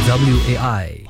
WAI.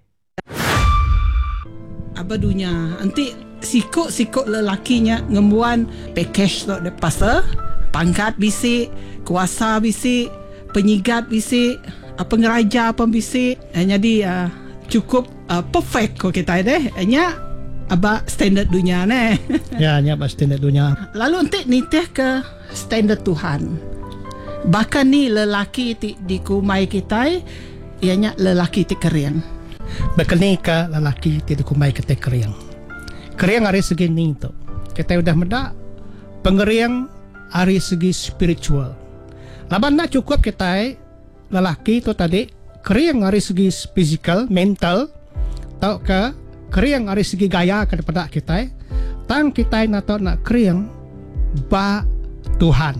Apa dunia nanti sikut lelakinya ngemuan package tu lepas pangkat bisik, kuasa bisik, penyigat bisik, pengeraja pun bisik. Jadi cukup perfect ko kita deh. Nya aba standard dunia ne. Ya, nya aba standard dunia. Lalu nanti nitih ke standard Tuhan. Bahkan ni lelaki di kumai kita ianya lelaki ti keriang. Bekeni ka lalaki ti kumai kita keriang. Keriang dari segi ni tu. Kita udah medak pengeriang dari segi spiritual. Laban nak cukup kita lelaki tu tadi keriang dari segi physical, mental, tau ke keriang dari segi gaya kepada kita. Tang kita nak keriang ba Tuhan.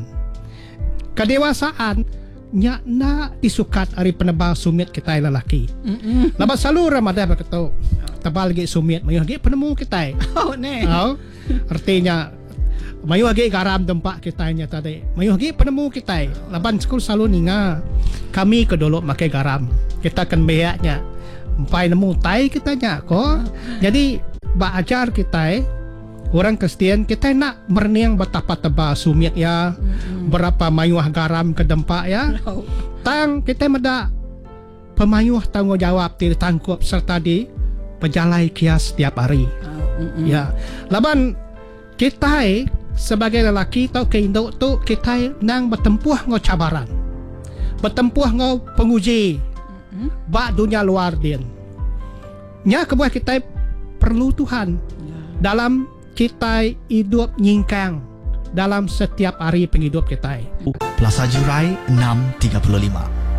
Kedewasaan nya na disukat ari penebal sumit kita lelaki. Laban selalu Ramadan begitu. Tebal lagi sumit mayuh lagi penemu kita. Oh ne. Oh, artinya mayuh lagi garam tempat kita nya tadi. Mayuh lagi penemu kita. Laban sekul selalu ninga. Kami kedolok makai garam. Kita kan behaknya. Empai nemu tai kita nya ko. Jadi ba ajar kita orang Kristian kita nak merniang betapa tebal sumit ya, berapa mayuah garam ke dempak ya. Tang kita meda pemayuah tanggungjawab di tangkup serta di pejalai kias setiap hari. Ya, laban kita sebagai lelaki tau ke induk tu kita nang bertempuh ngau cabaran, bertempuh ngau penguji, bak dunia luar din. Nya kebuah kita perlu Tuhan dalam kita hidup nyingkang dalam setiap hari penghidup kita. Plaza Jurai 6.35.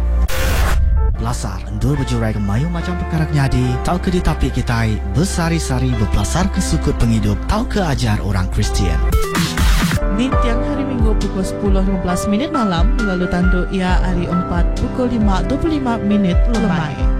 Belasar endur berjurai ke mayu macam perkara nyadi. Tau ke di tapi kita bersari-sari berpelasar ke sukut penghidup. Tau ke ajar orang Kristian. Di tiang hari Minggu pukul 10.15 malam lalu tandu ia hari 4 pukul 5.25 lemai.